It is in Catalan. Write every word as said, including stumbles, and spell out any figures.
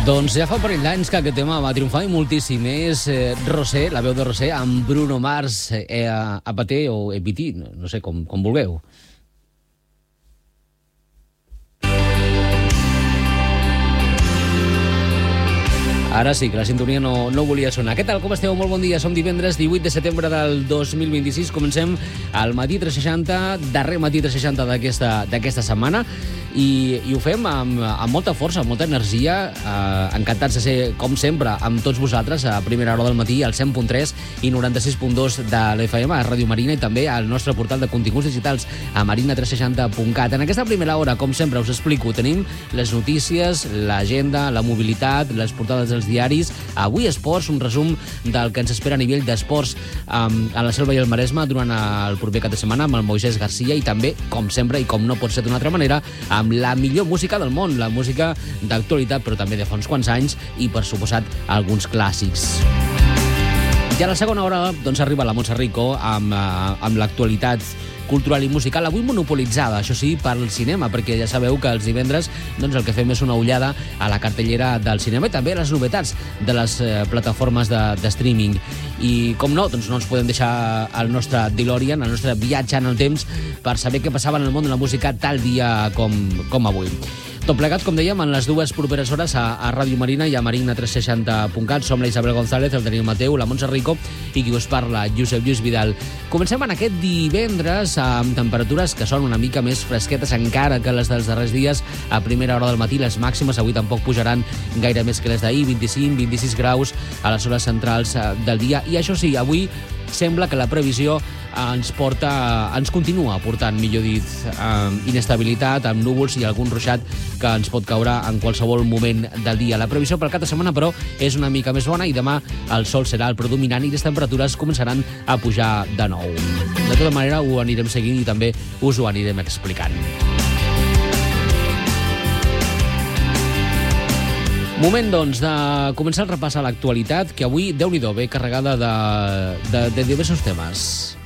Doncs ja fa un parell d'anys que aquest tema va triomfar i moltíssim. És eh, Rosé, la veu de Rosé, amb Bruno Mars, eh, a Paté o Epití, no, no sé, com, com vulgueu. Ara sí, que la sintonia no, no volia sonar. Què tal, com esteu? Molt bon dia. Som divendres divuit de setembre del dos mil vint-i-sis. Comencem al Matí tres seixanta, darrer Matí tres seixanta d'aquesta setmana. I, i ho fem amb, amb molta força, amb molta energia. Eh, encantats de ser, com sempre, amb tots vosaltres a primera hora del matí, al cent punt tres i noranta-sis punt dos de l'F M, a Ràdio Marina, i també al nostre portal de continguts digitals a marina tres seixanta punt cat. En aquesta primera hora, com sempre, us explico, tenim les notícies, l'agenda, la mobilitat, les portades dels diaris. Avui esports, un resum del que ens espera a nivell d'esports um, a la Selva i el Maresme durant el proper cap de setmana amb el Moisés Garcia, i també, com sempre, i com no pot ser d'una altra manera, amb la millor música del món, la música d'actualitat, però també de fa uns quants anys, i, per suposat, alguns clàssics. I a la segona hora doncs, arriba la Montse Rico amb, amb l'actualitat cultural i musical, avui monopolitzada, això sí, pel cinema, perquè ja sabeu que els divendres doncs, el que fem és una ullada a la cartellera del cinema i també a les novetats de les eh, plataformes de, de streaming. I, com no, doncs no ens podem deixar el nostre DeLorean, el nostre viatge en el temps, per saber què passava en el món de la música tal dia com, com avui. Tot plegat, com dèiem, en les dues properes hores a, a Ràdio Marina i a marina tres seixanta punt cat. Som la Isabel González, el Daniel Mateu, la Montse Rico i qui us parla, Josep Lluís Vidal. Comencem en aquest divendres amb temperatures que són una mica més fresquetes encara que les dels darrers dies. A primera hora del matí les màximes avui tampoc pujaran gaire més que les d'ahir, vint-i-cinc vint-i-sis graus a les hores centrals del dia. I això sí, avui sembla que la previsió ens porta, ens continua portant, millor dit, eh, inestabilitat, amb núvols i algun ruixat que ens pot caure en qualsevol moment del dia. La previsió pel cap de setmana, però, és una mica més bona i demà el sol serà el predominant i les temperatures començaran a pujar de nou. De tota manera, ho anirem seguint i també us ho anirem explicant. Moment, doncs, de començar a repassar l'actualitat, que avui, Déu-n'hi-do, ve carregada de, de, de diversos temes.